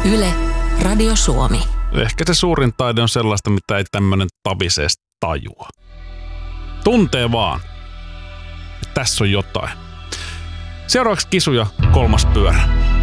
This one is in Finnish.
Yle, Radio Suomi. Ehkä se suurin taide on sellaista, mitä ei tämmönen tavisees tajua. Tuntee vaan. Tässä on jotain. Seuraavaksi Kisuja 3. pyörä.